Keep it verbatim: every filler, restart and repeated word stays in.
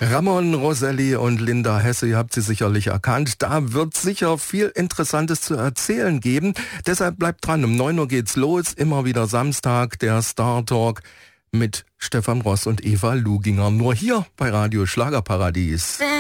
Ramon Roselli und Linda Hesse, ihr habt sie sicherlich erkannt. Da wird sicher viel Interessantes zu erzählen geben. Deshalb bleibt dran, um neun Uhr geht's los. Immer wieder Samstag, der Star Talk mit Stefan Ross und Eva Luginger. Nur hier bei Radio Schlagerparadies.